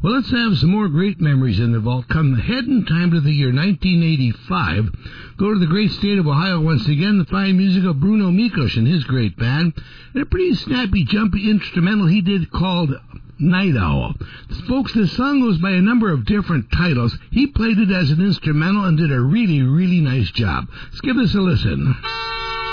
Well, let's have some more great memories in the vault. Come ahead in time to the year 1985. Go to the great state of Ohio once again, the fine music of Bruno Mikos and his great band, and a pretty snappy, jumpy instrumental he did called Night Owl. Folks, this song goes by a number of different titles. He played it as an instrumental and did a really, really nice job. Let's give this a listen.